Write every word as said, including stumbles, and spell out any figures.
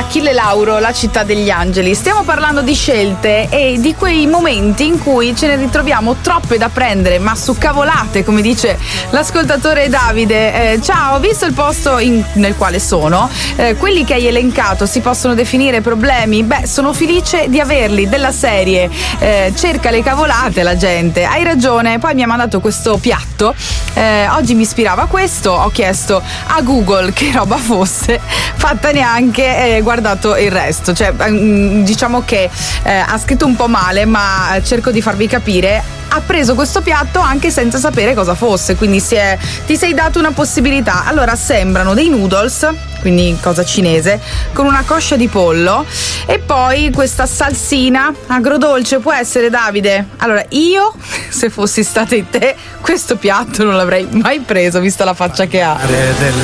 Achille Lauro, La città degli angeli. Stiamo parlando di scelte e di quei momenti in cui ce ne ritroviamo troppe da prendere, ma su cavolate, come dice l'ascoltatore Davide. Eh, ciao, visto il posto in, nel quale sono, eh, quelli che hai elencato si possono definire problemi? Beh, sono felice di averli, della serie eh, cerca le cavolate la gente. Hai ragione. Poi mi ha mandato questo piatto, eh, oggi mi ispirava a questo, ho chiesto a Google che roba fosse, fatta neanche, eh, guardato il resto, cioè diciamo che eh, ha scritto un po' male, ma cerco di farvi capire. Ha preso questo piatto anche senza sapere cosa fosse, quindi si è, ti sei dato una possibilità. Allora, sembrano dei noodles, quindi cosa cinese, con una coscia di pollo e poi questa salsina agrodolce. Può essere, Davide? Allora, io, se fossi stata in te, questo piatto non l'avrei mai preso, vista la faccia che ha. Del